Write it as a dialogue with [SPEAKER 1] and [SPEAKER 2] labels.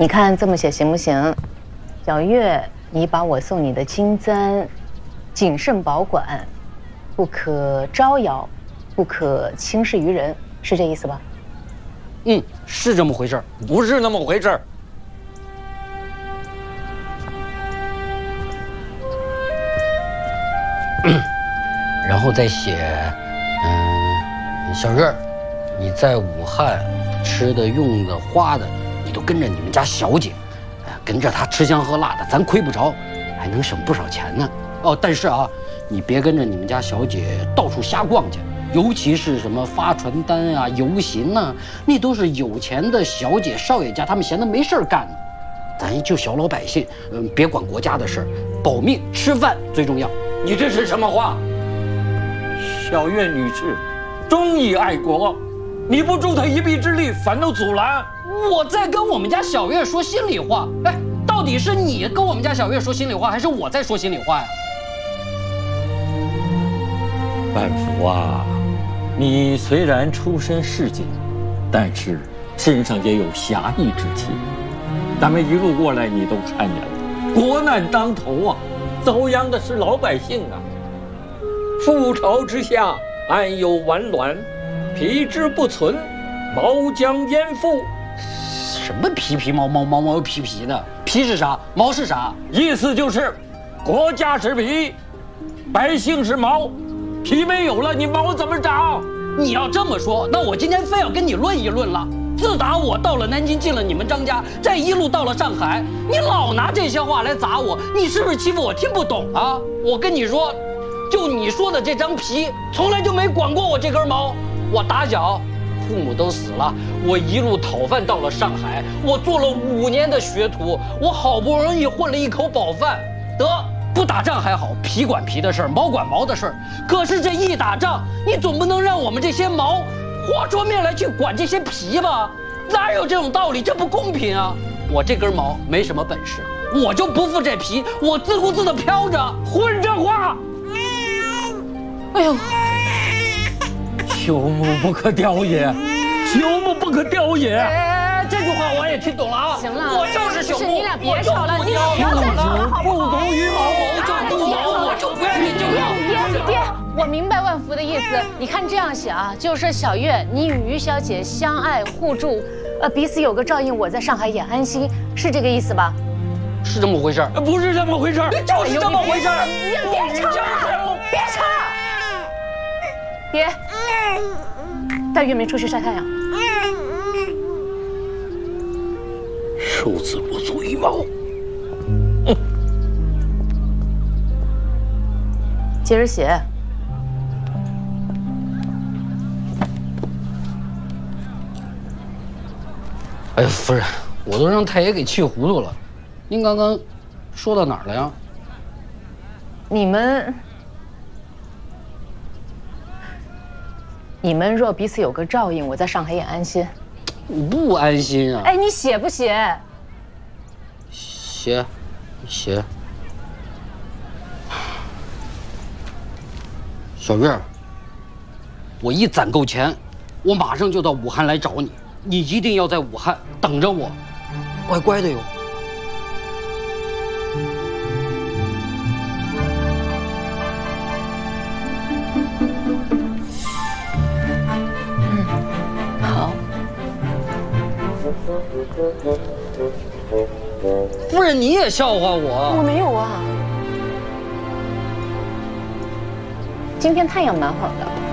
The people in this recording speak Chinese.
[SPEAKER 1] 你看这么写行不行？小月，你把我送你的金簪谨慎保管，不可招摇，不可轻视于人，是这意思吧？
[SPEAKER 2] 嗯，是这么回事儿，
[SPEAKER 3] 不是那么回事儿。
[SPEAKER 2] 然后再写，小月儿，你在武汉吃的、用的、花的，你都跟着你们家小姐，跟着她吃香喝辣的，咱亏不着，还能省不少钱呢。哦，但是啊，你别跟着你们家小姐到处瞎逛去，尤其是什么发传单啊、游行啊，那都是有钱的小姐、少爷家，他们闲得没事儿干呢。咱就小老百姓，别管国家的事儿，保命吃饭最重要。
[SPEAKER 3] 你这是什么话？小月女士，忠义爱国，你不助她一臂之力，反倒阻拦。
[SPEAKER 2] 我在跟我们家小月说心里话。哎，到底是你跟我们家小月说心里话，还是我在说心里话呀？
[SPEAKER 3] 万福啊，你虽然出身市井，但是身上也有侠义之气。咱们一路过来，你都看见了，国难当头啊，遭殃的是老百姓啊。覆巢之下，安有完卵？皮之不存，毛将焉附？
[SPEAKER 2] 什么皮皮毛毛毛毛皮皮的？皮是啥？毛是啥？
[SPEAKER 3] 意思就是，国家是皮，百姓是毛，皮没有了，你毛怎么长？
[SPEAKER 2] 你要这么说，那我今天非要跟你论一论了。自打我到了南京，进了你们张家，再一路到了上海，你老拿这些话来砸我，你是不是欺负我听不懂啊？我跟你说，就你说的这张皮，从来就没管过我这根毛。我打小父母都死了，我一路讨饭到了上海，我做了5年的学徒，我好不容易混了一口饱饭，得不打仗还好，皮管皮的事儿，毛管毛的事儿。可是这一打仗，你总不能让我们这些毛和出面来去管这些皮吧？哪有这种道理？这不公平啊！我这根毛没什么本事，我就不服这皮，我自顾自的飘着，混着话。哎呦，
[SPEAKER 3] 朽木不可雕也，朽木不可雕也。
[SPEAKER 2] 哎，这句话我也听懂了啊！
[SPEAKER 1] 行了，
[SPEAKER 2] 我就是朽木，
[SPEAKER 1] 你俩别吵了，你俩不要再吵了，好不好？
[SPEAKER 3] 不懂于毛，
[SPEAKER 2] 毛就不毛，我就不愿意就要。
[SPEAKER 1] 爹，我明白万福的意思。你看这样写啊，就是说小月，你与于小姐相爱互助，彼此有个照应，我在上海也安心，是这个意思吧？
[SPEAKER 2] 是这么回事？
[SPEAKER 3] 不是这么回事，就是这么回事。
[SPEAKER 1] 别吵了，别吵！爹，带月明出去晒太阳。
[SPEAKER 3] 受子不足于谋。
[SPEAKER 1] 接着写。
[SPEAKER 2] 哎，夫人，我都让太爷给气糊涂了。您刚刚说到哪儿了呀？
[SPEAKER 1] 你们若彼此有个照应，我在上海也安心。
[SPEAKER 2] 我不安心啊！
[SPEAKER 1] 哎，你写不写？
[SPEAKER 2] 写。小月，我一攒够钱，我马上就到武汉来找你，你一定要在武汉等着我，乖乖的哟。
[SPEAKER 1] 好。
[SPEAKER 2] 夫人，你也笑话我？
[SPEAKER 1] 我没有啊。今天太阳蛮好的。